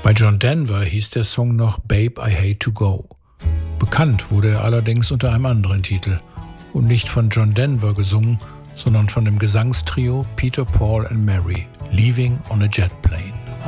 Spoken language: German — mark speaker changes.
Speaker 1: Bei John Denver hieß der Song noch Babe, I Hate to Go. Bekannt wurde er allerdings unter einem anderen Titel und nicht von John Denver gesungen, sondern von dem Gesangstrio Peter, Paul and Mary, Leaving on a Jet Plane.